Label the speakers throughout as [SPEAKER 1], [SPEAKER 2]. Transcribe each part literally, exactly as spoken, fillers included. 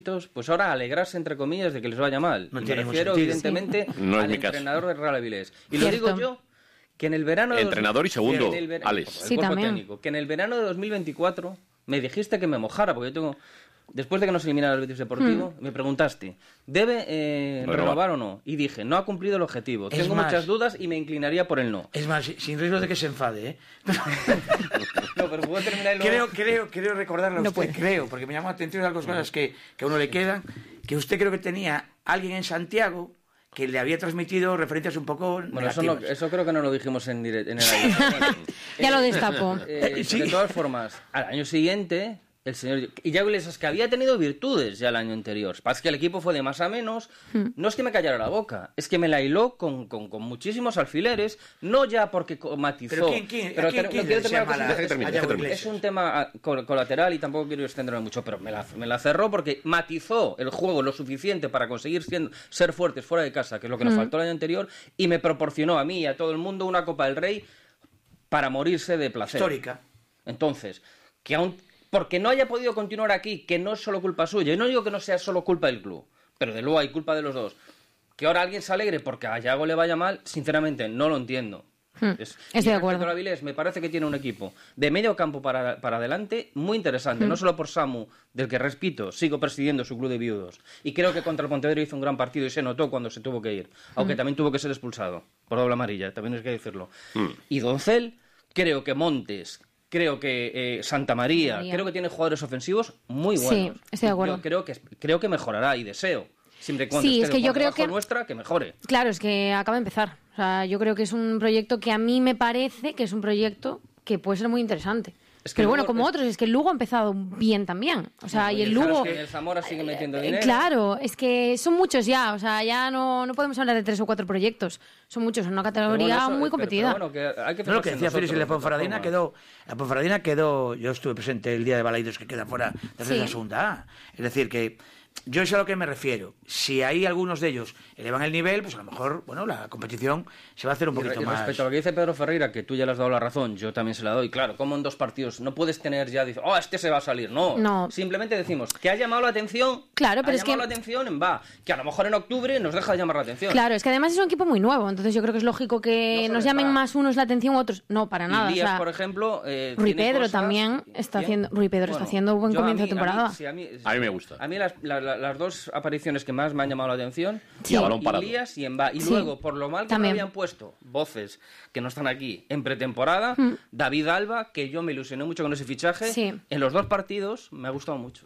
[SPEAKER 1] pues ahora alegrarse, entre comillas, de que les vaya mal.
[SPEAKER 2] No
[SPEAKER 1] y
[SPEAKER 2] tiene
[SPEAKER 1] me refiero,
[SPEAKER 2] sentido.
[SPEAKER 1] evidentemente,
[SPEAKER 3] Sí. No es
[SPEAKER 1] al
[SPEAKER 3] mi caso.
[SPEAKER 1] entrenador del Real Avilés. Y
[SPEAKER 4] Cierto.
[SPEAKER 1] lo digo yo, que en el verano... De
[SPEAKER 3] Entrenador y segundo,
[SPEAKER 1] en el ver-
[SPEAKER 3] Alex.
[SPEAKER 1] el
[SPEAKER 4] Sí,
[SPEAKER 1] cuerpo
[SPEAKER 4] también.
[SPEAKER 1] técnico, que en el verano de dos mil veinticuatro me dijiste que me mojara, porque yo tengo... Después de que nos eliminara el Betis Deportivo,
[SPEAKER 4] Hmm.
[SPEAKER 1] me preguntaste, ¿debe eh,
[SPEAKER 3] Renovar.
[SPEAKER 1] renovar o no? Y dije, no ha cumplido el objetivo.
[SPEAKER 2] Es
[SPEAKER 1] Tengo
[SPEAKER 2] más-
[SPEAKER 1] muchas dudas y me inclinaría por el no.
[SPEAKER 2] Es más, si- sin riesgo de que se enfade, ¿eh?
[SPEAKER 1] No, pero puedo terminar y luego-
[SPEAKER 2] creo, creo, creo recordarle a
[SPEAKER 4] No
[SPEAKER 2] usted,
[SPEAKER 4] puede.
[SPEAKER 2] creo, porque me llamó la atención algunas cosas que, que a uno le quedan, que usted creo que tenía alguien en Santiago que le había transmitido referencias un poco
[SPEAKER 1] Bueno, eso, no-
[SPEAKER 2] negativas.
[SPEAKER 1] eso creo que no lo dijimos en, dire- en el aire.
[SPEAKER 4] Ya lo destapo.
[SPEAKER 1] Eh,
[SPEAKER 2] Sí.
[SPEAKER 1] De todas formas, al año siguiente, el señor Iago Iglesias, que había tenido virtudes ya el año anterior, pasa que el equipo fue de más a menos, no es que me callara la boca, es que me la hiló con, con, con muchísimos alfileres, no ya porque co- matizó...
[SPEAKER 2] Pero ¿quién- quién-
[SPEAKER 1] pero
[SPEAKER 2] a quién-
[SPEAKER 1] ter-
[SPEAKER 2] quién
[SPEAKER 1] no quiero
[SPEAKER 2] le
[SPEAKER 1] terminar
[SPEAKER 2] llama
[SPEAKER 1] con
[SPEAKER 2] la-
[SPEAKER 1] eso.
[SPEAKER 3] Deje que termine,
[SPEAKER 2] a
[SPEAKER 3] deje que
[SPEAKER 2] Iago
[SPEAKER 3] termine.
[SPEAKER 1] Es un tema ah, col- colateral y tampoco quiero extenderme mucho, pero me la, me la cerró porque matizó el juego lo suficiente para conseguir siendo- ser fuertes fuera de casa, que es lo que nos faltó el año anterior, y me proporcionó a mí y a todo el mundo una Copa del Rey para morirse de placer.
[SPEAKER 2] Histórica.
[SPEAKER 1] Entonces, que aún porque no haya podido continuar aquí, que no es solo culpa suya, y no digo que no sea solo culpa del club, pero de luego hay culpa de los dos, que ahora alguien se alegre porque a Iago le vaya mal, sinceramente no lo entiendo.
[SPEAKER 4] Hmm,
[SPEAKER 1] Es-
[SPEAKER 4] estoy
[SPEAKER 1] y
[SPEAKER 4] de
[SPEAKER 1] respecto
[SPEAKER 4] acuerdo.
[SPEAKER 1] al Avilés, me parece que tiene un equipo de medio campo para, para adelante muy interesante, no solo por Samu, del que repito, sigo presidiendo su club de viudos, y creo que contra el Pontevedra hizo un gran partido y se notó cuando se tuvo que ir, aunque también tuvo que ser expulsado por doble amarilla, también hay que decirlo. Y Doncel, creo que Montes, creo que eh, Santa María,
[SPEAKER 4] María.
[SPEAKER 1] creo que tiene jugadores ofensivos muy
[SPEAKER 4] Sí,
[SPEAKER 1] buenos.
[SPEAKER 4] estoy de acuerdo.
[SPEAKER 1] Yo creo que, creo que mejorará y deseo, siempre y cuando
[SPEAKER 4] Sí,
[SPEAKER 1] esté
[SPEAKER 4] es que
[SPEAKER 1] de
[SPEAKER 4] yo
[SPEAKER 1] por
[SPEAKER 4] creo
[SPEAKER 1] debajo
[SPEAKER 4] que-
[SPEAKER 1] nuestra, que mejore.
[SPEAKER 4] Claro, es que acaba de empezar. O sea, yo creo que es un proyecto que a mí me parece que es un proyecto que puede ser muy interesante.
[SPEAKER 1] Es que
[SPEAKER 4] Pero
[SPEAKER 1] el
[SPEAKER 4] bueno,
[SPEAKER 1] Lugo-
[SPEAKER 4] como
[SPEAKER 1] es-
[SPEAKER 4] otros, es que el Lugo ha empezado bien también. O sea, y el
[SPEAKER 1] Claro,
[SPEAKER 4] Lugo...
[SPEAKER 1] es que el Zamora sigue metiendo
[SPEAKER 4] Eh,
[SPEAKER 1] dinero.
[SPEAKER 4] Claro, es que son muchos ya, o sea, ya no, no podemos hablar de tres o cuatro proyectos, son muchos, en una
[SPEAKER 1] Pero
[SPEAKER 4] categoría
[SPEAKER 1] bueno, eso-
[SPEAKER 4] muy
[SPEAKER 1] pero-
[SPEAKER 4] competida.
[SPEAKER 1] pero bueno, que hay que
[SPEAKER 2] No, lo que
[SPEAKER 1] fijarse en
[SPEAKER 2] decía Félix,
[SPEAKER 1] nosotros,
[SPEAKER 2] la
[SPEAKER 1] de todas
[SPEAKER 2] Ponferradina
[SPEAKER 1] formas.
[SPEAKER 2] quedó, la Ponferradina quedó, yo estuve presente el día de Balaidos que queda fuera de
[SPEAKER 4] Sí.
[SPEAKER 2] la segunda A. Es decir, que yo sé a lo que me refiero. Si hay algunos de ellos elevan el nivel, pues a lo mejor, bueno, la competición se va a hacer un
[SPEAKER 1] Y re-
[SPEAKER 2] poquito
[SPEAKER 1] y
[SPEAKER 2] más.
[SPEAKER 1] respecto a lo que dice Pedro Ferreira, que tú ya le has dado la razón, yo también se la doy. Claro, como en dos partidos no puedes tener ya, dice, oh, este se va a salir. No,
[SPEAKER 4] No.
[SPEAKER 1] simplemente decimos que ha llamado la atención.
[SPEAKER 4] Claro, pero
[SPEAKER 1] ha
[SPEAKER 4] es
[SPEAKER 1] llamado
[SPEAKER 4] que-
[SPEAKER 1] la atención en va. Que a lo mejor en octubre nos deja de llamar la atención.
[SPEAKER 4] Claro, es que además es un equipo muy nuevo, entonces yo creo que es lógico que
[SPEAKER 1] No solo
[SPEAKER 4] nos
[SPEAKER 1] es
[SPEAKER 4] llamen
[SPEAKER 1] va.
[SPEAKER 4] más unos la atención, otros no, para
[SPEAKER 1] Y
[SPEAKER 4] nada. o
[SPEAKER 1] Lías,
[SPEAKER 4] sea,
[SPEAKER 1] por ejemplo, eh,
[SPEAKER 4] Rui
[SPEAKER 1] tiene
[SPEAKER 4] Pedro
[SPEAKER 1] cosas-
[SPEAKER 4] también está
[SPEAKER 1] ¿Quién?
[SPEAKER 4] haciendo- Rui Pedro está haciendo buen
[SPEAKER 1] yo a
[SPEAKER 4] comienzo de
[SPEAKER 1] mí- a mí-
[SPEAKER 4] temporada.
[SPEAKER 1] sí, a, mí,
[SPEAKER 3] A mí me gusta.
[SPEAKER 1] A mí las, la- la- las dos apariciones que más me han llamado la atención,
[SPEAKER 4] Sí. Y a
[SPEAKER 3] balón parado.
[SPEAKER 1] Ilías y Emba. Y
[SPEAKER 4] Sí.
[SPEAKER 1] luego, por lo mal que
[SPEAKER 4] También.
[SPEAKER 1] me habían puesto voces que no están aquí en pretemporada, David Alba, que yo me ilusioné mucho con ese fichaje,
[SPEAKER 4] Sí.
[SPEAKER 1] en los dos partidos me ha gustado mucho.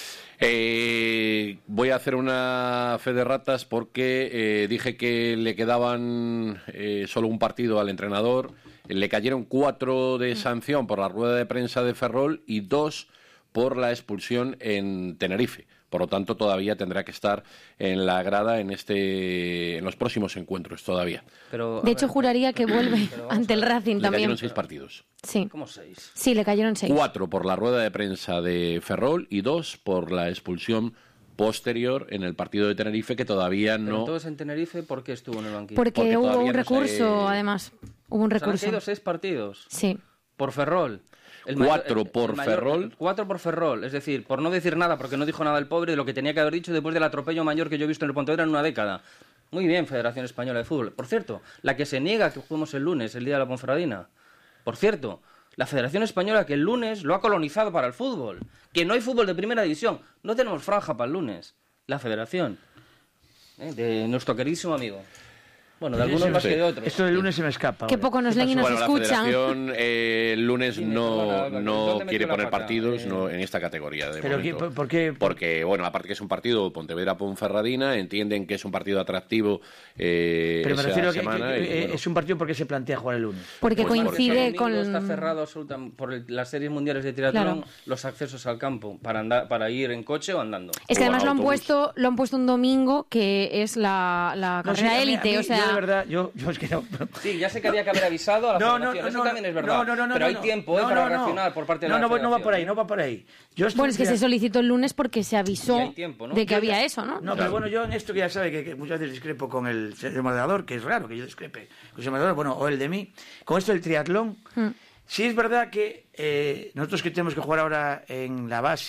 [SPEAKER 3] Eh, voy a hacer una fe de ratas porque eh, dije que le quedaban eh, solo un partido al entrenador. Le cayeron cuatro de sanción por la rueda de prensa de Ferrol y dos por la expulsión en Tenerife. Por lo tanto, todavía tendrá que estar en la grada en este, en los próximos encuentros todavía.
[SPEAKER 1] Pero, a
[SPEAKER 4] De hecho,
[SPEAKER 1] ver,
[SPEAKER 4] juraría que vuelve
[SPEAKER 1] pero vamos
[SPEAKER 4] ante
[SPEAKER 1] a
[SPEAKER 4] el
[SPEAKER 1] ver.
[SPEAKER 4] Racing
[SPEAKER 3] Le
[SPEAKER 4] también.
[SPEAKER 3] cayeron seis partidos.
[SPEAKER 4] Sí,
[SPEAKER 1] ¿Cómo seis?
[SPEAKER 4] sí, le cayeron seis.
[SPEAKER 3] Cuatro por la rueda de prensa de Ferrol y dos por la expulsión posterior en el partido de Tenerife, que todavía
[SPEAKER 1] Pero
[SPEAKER 3] no...
[SPEAKER 1] entonces en Tenerife, ¿por qué estuvo en el banquillo?
[SPEAKER 4] Porque,
[SPEAKER 3] porque
[SPEAKER 4] hubo
[SPEAKER 3] todavía
[SPEAKER 4] un
[SPEAKER 3] no se-
[SPEAKER 4] recurso, además. Hubo un
[SPEAKER 1] O sea, han
[SPEAKER 4] recurso.
[SPEAKER 1] caído seis partidos.
[SPEAKER 4] Sí.
[SPEAKER 1] Por Ferrol. El
[SPEAKER 3] Cuatro
[SPEAKER 1] el- el
[SPEAKER 3] por Ferrol.
[SPEAKER 1] Cuatro por Ferrol. Es decir, por no decir nada, porque no dijo nada el pobre de lo que tenía que haber dicho después del atropello mayor que yo he visto en el Pontevedra en una década. Muy bien, Federación Española de Fútbol. Por cierto, la que se niega que juguemos el lunes, el día de la Ponferradina. Por cierto, la Federación Española que el lunes lo ha colonizado para el fútbol. Que no hay fútbol de primera división. No tenemos franja para el lunes. La Federación. ¿eh? De nuestro queridísimo amigo. Bueno, de algunos
[SPEAKER 2] Sí,
[SPEAKER 1] más
[SPEAKER 3] sí.
[SPEAKER 1] que de otros.
[SPEAKER 2] Esto del lunes se me escapa.
[SPEAKER 4] Que
[SPEAKER 2] ahora.
[SPEAKER 4] poco nos
[SPEAKER 2] ¿Qué
[SPEAKER 4] leen y
[SPEAKER 2] pasó?
[SPEAKER 4] nos
[SPEAKER 3] Bueno, la
[SPEAKER 4] escuchan.
[SPEAKER 3] Federación eh, el lunes
[SPEAKER 1] Dime,
[SPEAKER 3] no,
[SPEAKER 1] Álvaro,
[SPEAKER 3] no
[SPEAKER 1] ¿dónde
[SPEAKER 3] quiere
[SPEAKER 1] metió la
[SPEAKER 3] poner
[SPEAKER 1] pata?
[SPEAKER 3] partidos
[SPEAKER 1] Eh,
[SPEAKER 3] no, en esta categoría. De
[SPEAKER 2] ¿Pero
[SPEAKER 3] momento.
[SPEAKER 2] qué- por- por qué?
[SPEAKER 3] Porque, bueno, aparte que es un partido Pontevedra-Ponferradina, entienden que es un partido atractivo eh,
[SPEAKER 2] Pero me
[SPEAKER 3] esa
[SPEAKER 2] refiero a que,
[SPEAKER 3] semana.
[SPEAKER 2] que-
[SPEAKER 3] y,
[SPEAKER 2] eh,
[SPEAKER 3] bueno,
[SPEAKER 2] es un partido porque se plantea jugar el lunes.
[SPEAKER 4] Porque
[SPEAKER 3] Pues
[SPEAKER 4] coincide
[SPEAKER 1] el
[SPEAKER 4] con...
[SPEAKER 1] domingo está cerrado absolutamente por el- las series mundiales de triatlón,
[SPEAKER 4] Claro.
[SPEAKER 1] los accesos al campo para andar, para ir en coche o andando.
[SPEAKER 4] Es que
[SPEAKER 3] O
[SPEAKER 4] además
[SPEAKER 3] en
[SPEAKER 4] lo han
[SPEAKER 3] autobús.
[SPEAKER 4] puesto lo han puesto un domingo, que es la, la
[SPEAKER 2] No, sí,
[SPEAKER 4] carrera
[SPEAKER 2] a mí- a
[SPEAKER 4] élite,
[SPEAKER 2] mí,
[SPEAKER 4] o sea...
[SPEAKER 2] Yo de verdad, yo, yo es que no...
[SPEAKER 1] Sí, ya sé que había que haber avisado a la
[SPEAKER 2] No, no,
[SPEAKER 1] federación,
[SPEAKER 2] no,
[SPEAKER 1] eso
[SPEAKER 2] no,
[SPEAKER 1] también es verdad.
[SPEAKER 2] no, no, no,
[SPEAKER 1] pero
[SPEAKER 2] no,
[SPEAKER 1] hay
[SPEAKER 2] no.
[SPEAKER 1] tiempo eh,
[SPEAKER 2] No,
[SPEAKER 1] para
[SPEAKER 2] no, no.
[SPEAKER 1] reaccionar por parte de
[SPEAKER 2] no,
[SPEAKER 1] la
[SPEAKER 2] no, voy- no va por ahí,
[SPEAKER 1] federación.
[SPEAKER 2] no va por ahí. Yo estoy-
[SPEAKER 4] Bueno, es que se solicitó el lunes porque se avisó
[SPEAKER 1] Y hay tiempo, ¿no?
[SPEAKER 4] de que
[SPEAKER 1] Yo
[SPEAKER 4] había
[SPEAKER 1] ya-
[SPEAKER 4] eso, ¿no?
[SPEAKER 2] No, pero bueno, yo en esto que ya sabe que, que muchas veces discrepo con el señor moderador, que es raro que yo discrepe con el señor moderador, bueno, o el de mí, con esto del triatlón,
[SPEAKER 4] Mm.
[SPEAKER 2] sí es verdad que eh, nosotros que tenemos que jugar ahora en la base,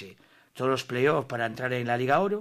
[SPEAKER 2] todos los playoffs para entrar en la Liga Oro.